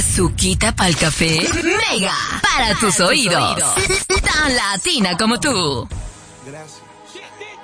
Azuquita pa'l café. Mega. Para tus oídos. Tan latina como tú. Gracias.